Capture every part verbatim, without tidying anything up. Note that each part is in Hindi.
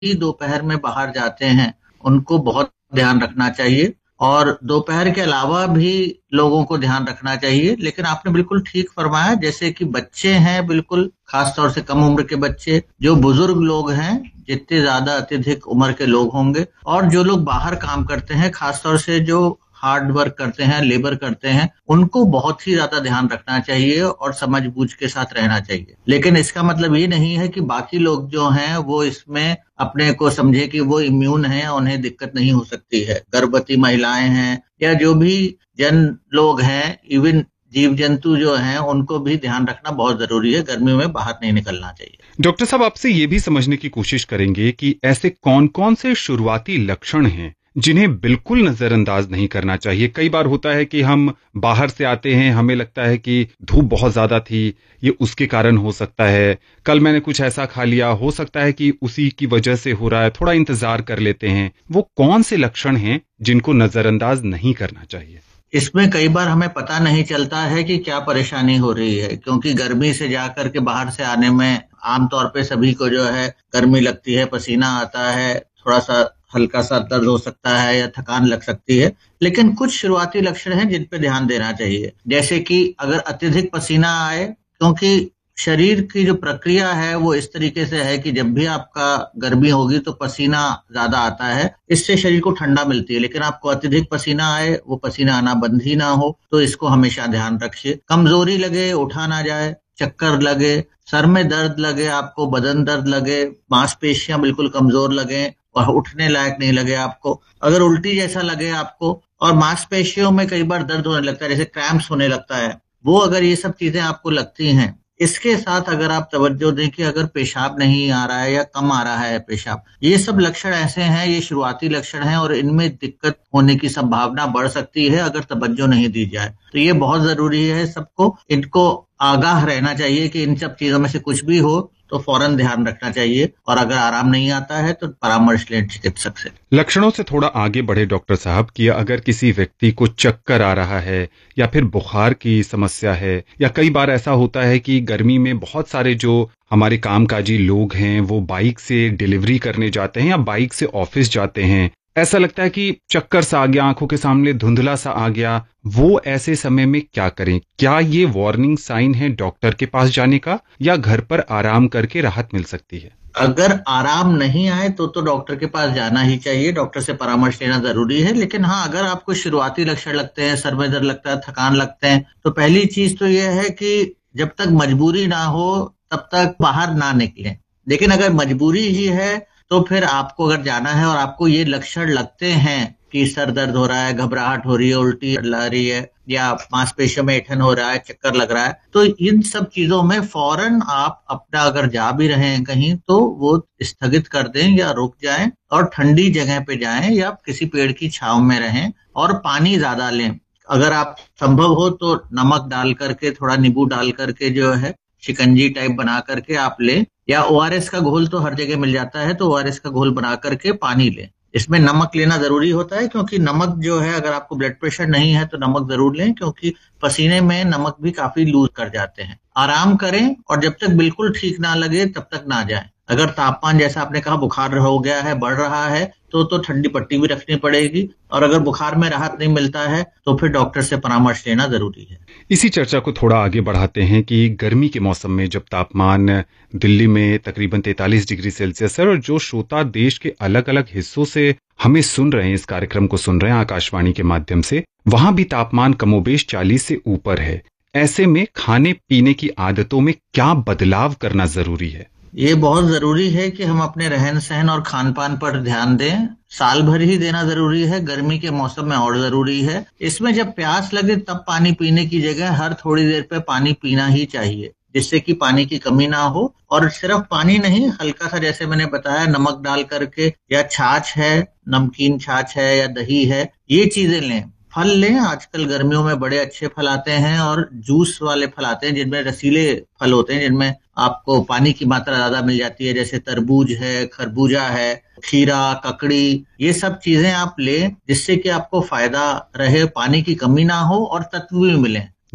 भी दोपहर में बाहर जाते हैं, उनको बहुत ध्यान रखना चाहिए और दोपहर के अलावा भी लोगों को ध्यान रखना चाहिए। लेकिन आपने बिल्कुल ठीक फरमाया, जैसे कि बच्चे हैं, बिल्कुल खास तौर से कम उम्र के बच्चे, जो बुजुर्ग लोग हैं, जितने ज्यादा अत्यधिक उम्र के लोग होंगे, और जो लोग बाहर काम करते हैं, खास तौर से जो हार्ड वर्क करते हैं, लेबर करते हैं, उनको बहुत ही ज्यादा ध्यान रखना चाहिए और समझ बूझ के साथ रहना चाहिए। लेकिन इसका मतलब ये नहीं है कि बाकी लोग जो हैं वो इसमें अपने को समझे कि वो इम्यून हैं, उन्हें दिक्कत नहीं हो सकती है। गर्भवती महिलाएं हैं या जो भी जन लोग हैं, इवन जीव जंतु जो हैं, उनको भी ध्यान रखना बहुत जरूरी है। गर्मी में बाहर नहीं निकलना चाहिए। डॉक्टर साहब, आपसे ये भी समझने की कोशिश करेंगे कि ऐसे कौन कौन से शुरुआती लक्षण हैं जिन्हें बिल्कुल नजरअंदाज नहीं करना चाहिए। कई बार होता है कि हम बाहर से आते हैं, हमें लगता है कि धूप बहुत ज्यादा थी, ये उसके कारण हो सकता है, कल मैंने कुछ ऐसा खा लिया, हो सकता है कि उसी की वजह से हो रहा है, थोड़ा इंतजार कर लेते हैं। वो कौन से लक्षण हैं जिनको नजरअंदाज नहीं करना चाहिए? इसमें कई बार हमें पता नहीं चलता है कि क्या परेशानी हो रही है, क्योंकि गर्मी से जाकर के बाहर से आने में आमतौर पे सभी को जो है गर्मी लगती है, पसीना आता है, थोड़ा सा हल्का सा दर्द हो सकता है या थकान लग सकती है। लेकिन कुछ शुरुआती लक्षण हैं जिन पे ध्यान देना चाहिए, जैसे कि अगर अत्यधिक पसीना आए, क्योंकि शरीर की जो प्रक्रिया है वो इस तरीके से है कि जब भी आपका गर्मी होगी तो पसीना ज्यादा आता है, इससे शरीर को ठंडा मिलती है। लेकिन आपको अत्यधिक पसीना आए, वो पसीना आना बंद ही ना हो, तो इसको हमेशा ध्यान रखिए। कमजोरी लगे, उठा ना जाए, चक्कर लगे, सर में दर्द लगे, आपको बदन दर्द लगे, मांसपेशियां बिल्कुल कमजोर लगे और उठने लायक नहीं लगे आपको, अगर उल्टी जैसा लगे आपको और मांसपेशियों में कई बार दर्द होने लगता है, जैसे क्रैम्प्स होने लगता है, वो अगर ये सब चीजें आपको लगती हैं, इसके साथ अगर आप तवज्जो दें कि अगर पेशाब नहीं आ रहा है या कम आ रहा है पेशाब, ये सब लक्षण ऐसे हैं, ये शुरुआती लक्षण हैं और इनमें दिक्कत होने की संभावना बढ़ सकती है अगर तवज्जो नहीं दी जाए। तो ये बहुत जरूरी है, सबको इनको आगाह रहना चाहिए कि इन सब चीजों में से कुछ भी हो तो फौरन ध्यान रखना चाहिए और अगर आराम नहीं आता है तो परामर्श लें चिकित्सक से। लक्षणों से थोड़ा आगे बढ़े डॉक्टर साहब, कि अगर किसी व्यक्ति को चक्कर आ रहा है या फिर बुखार की समस्या है, या कई बार ऐसा होता है कि गर्मी में बहुत सारे जो हमारे कामकाजी लोग हैं वो बाइक से डिलीवरी करने जाते हैं या बाइक से ऑफिस जाते हैं, ऐसा लगता है कि चक्कर सा आ गया, आंखों के सामने धुंधला सा आ गया, वो ऐसे समय में क्या करें? क्या ये वार्निंग साइन है डॉक्टर के पास जाने का, या घर पर आराम करके राहत मिल सकती है? अगर आराम नहीं आए तो तो डॉक्टर के पास जाना ही चाहिए, डॉक्टर से परामर्श लेना जरूरी है। लेकिन हाँ, अगर आपको शुरुआती लक्षण लगते हैं, सर में दर्द लगता है, थकान लगते हैं, तो पहली चीज तो यह है कि जब तक मजबूरी ना हो तब तक बाहर ना निकलें। लेकिन अगर मजबूरी ही है तो फिर आपको अगर जाना है और आपको ये लक्षण लगते हैं कि सर दर्द हो रहा है, घबराहट हो रही है, उल्टी ला रही है या मांसपेशियों में ऐंठन हो रहा है, चक्कर लग रहा है, तो इन सब चीजों में फौरन आप अपना अगर जा भी रहे हैं कहीं तो वो स्थगित कर दें या रुक जाएं और ठंडी जगह पे जाएं या किसी पेड़ की छांव में रहें और पानी ज्यादा लें। अगर आप संभव हो तो नमक डाल करके, थोड़ा नींबू डाल करके जो है शिकंजी टाइप बना करके आप लें, या ओआरएस का घोल तो हर जगह मिल जाता है, तो ओआरएस का घोल बना करके पानी लें। इसमें नमक लेना जरूरी होता है, क्योंकि नमक जो है, अगर आपको ब्लड प्रेशर नहीं है तो नमक जरूर लें, क्योंकि पसीने में नमक भी काफी लूज कर जाते हैं। आराम करें और जब तक बिल्कुल ठीक ना लगे तब तक ना जाएं। अगर तापमान, जैसा आपने कहा, बुखार हो गया है, बढ़ रहा है, तो तो ठंडी पट्टी भी रखनी पड़ेगी, और अगर बुखार में राहत नहीं मिलता है तो फिर डॉक्टर से परामर्श लेना जरूरी है। इसी चर्चा को थोड़ा आगे बढ़ाते हैं कि गर्मी के मौसम में जब तापमान दिल्ली में तकरीबन तैंतालीस डिग्री सेल्सियस है, और जो श्रोता देश के अलग अलग हिस्सों से हमें सुन रहे हैं, इस कार्यक्रम को सुन रहे हैं आकाशवाणी के माध्यम से, वहां भी तापमान कमोबेश चालीस से ऊपर है। ऐसे में खाने पीने की आदतों में क्या बदलाव करना जरूरी है? ये बहुत जरूरी है कि हम अपने रहन सहन और खान पान पर ध्यान दें। साल भर ही देना जरूरी है, गर्मी के मौसम में और जरूरी है। इसमें जब प्यास लगे तब पानी पीने की जगह हर थोड़ी देर पे पानी पीना ही चाहिए, जिससे कि पानी की कमी ना हो। और सिर्फ पानी नहीं, हल्का सा, जैसे मैंने बताया, नमक डाल करके, या छाछ है, नमकीन छाछ है या दही है, ये चीजें लें। फल लें, आजकल गर्मियों में बड़े अच्छे फल आते हैं और जूस वाले फल आते हैं जिनमें रसीले फल होते हैं, जिनमें आपको पानी की मात्रा ज्यादा मिल जाती है, जैसे तरबूज है, खरबूजा है, खीरा, ककड़ी, ये सब चीजें आप लें जिससे कि आपको फायदा रहे, पानी की कमी ना हो और तत्व भी मिले। जी,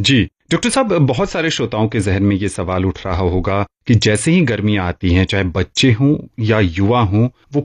डॉक्टर साहब, बहुत सारे श्रोताओं के जहन में ये सवाल उठ रहा होगा कि जैसे ही गर्मियां आती हैं, चाहे बच्चे हों या युवा हों, वो